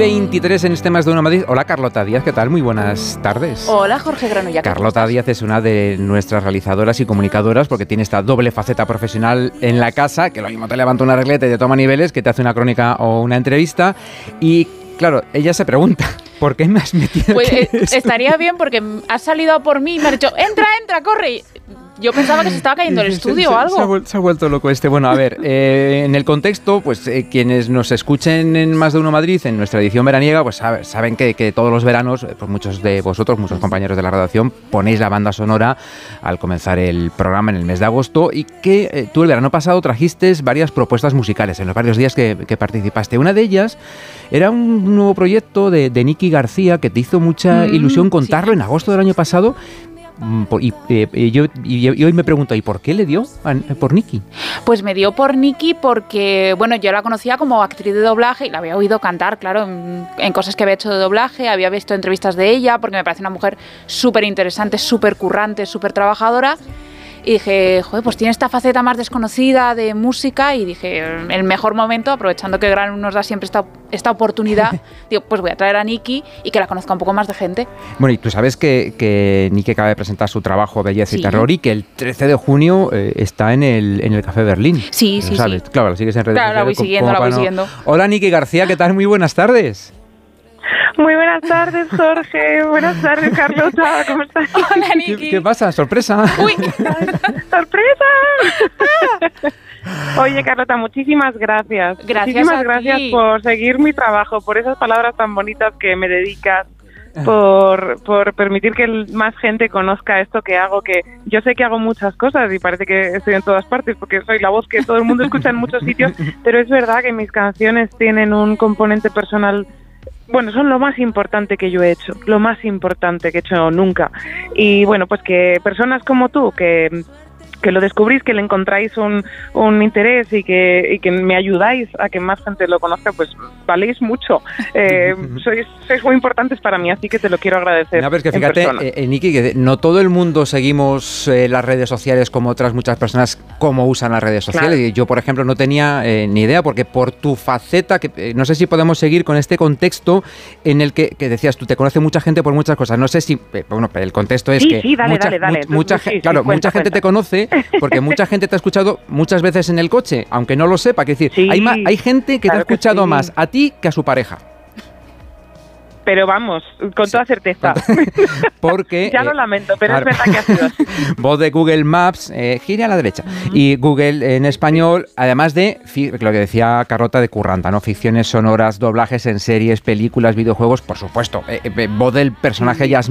23 en este Más de Uno Madrid. Hola, Carlota Díaz, ¿qué tal? Muy buenas tardes. Hola, Jorge Granulla. Carlota Díaz es una de nuestras realizadoras y comunicadoras porque tiene esta doble faceta profesional en la casa, que lo mismo te levanta una regleta y te toma niveles, que te hace una crónica o una entrevista. Y claro, ella se pregunta, ¿por qué me has metido pues, aquí esto? Estaría bien porque has salido a por mí y me has dicho, entra, corre. Yo pensaba que se estaba cayendo el estudio o algo. Se ha vuelto loco este. Bueno, a ver, en el contexto, pues quienes nos escuchen en Más de Uno Madrid, en nuestra edición veraniega, pues saben que todos los veranos, pues muchos de vosotros, muchos compañeros de la redacción, ponéis la banda sonora al comenzar el programa en el mes de agosto y que tú el verano pasado trajiste varias propuestas musicales en los varios días que participaste. Una de ellas era un nuevo proyecto de Nicky García que te hizo mucha ilusión contarlo en agosto del año pasado. Y hoy me pregunto, ¿y por qué le dio por Nicky? Pues me dio por Nicky porque, bueno, yo la conocía como actriz de doblaje y la había oído cantar, claro, en cosas que había hecho de doblaje, había visto entrevistas de ella porque me parece una mujer súper interesante, súper currante, súper trabajadora. Y dije, joder, pues tiene esta faceta más desconocida de música y dije, el mejor momento, aprovechando que Gran nos da siempre esta oportunidad, digo, pues voy a traer a Nicky y que la conozca un poco más de gente. Bueno, y tú sabes que Nicky acaba de presentar su trabajo Belleza y Terror y que el 13 de junio está en el Café Berlín. Sí. Claro, la sigues en redes sociales. Claro, la voy siguiendo. Hola, Nicky García, ¿qué tal? Muy buenas tardes. Muy buenas tardes, Jorge. Buenas tardes, Carlota. ¿Cómo estás? Hola, Nicky. ¿Qué pasa? ¿Sorpresa? ¡Uy! ¡Sorpresa! Oye, Carlota, muchísimas gracias. Muchísimas gracias por seguir mi trabajo, por esas palabras tan bonitas que me dedicas, por permitir que más gente conozca esto que hago, que yo sé que hago muchas cosas y parece que estoy en todas partes porque soy la voz que todo el mundo escucha en muchos sitios, pero es verdad que mis canciones tienen un componente personal. Bueno, son lo más importante que yo he hecho, lo más importante que he hecho nunca. Y bueno, pues que personas como tú, que lo descubrís, que le encontráis un interés y que me ayudáis a que más gente lo conozca, pues valéis mucho. Sois muy importantes para mí, así que te lo quiero agradecer. No, pero es que fíjate, Nicky, que no todo el mundo seguimos las redes sociales como otras muchas personas, cómo usan las redes sociales. Claro. Yo, por ejemplo, no tenía ni idea, porque por tu faceta, que no sé si podemos seguir con este contexto en el que decías, tú te conoce mucha gente por muchas cosas. No sé si, bueno, el contexto es que dale. Mucha gente te conoce porque mucha gente te ha escuchado muchas veces en el coche, aunque no lo sepa. Que decir, hay gente que te ha escuchado más a ti que a su pareja. Pero vamos, con toda certeza. Porque ya lo lamento, pero es verdad que ha sido así. Voz de Google Maps, gire a la derecha. Y Google en español, además de lo que decía Carlota de curranta, ¿no? Ficciones sonoras, doblajes en series, películas, videojuegos, por supuesto. Voz del personaje Yasmín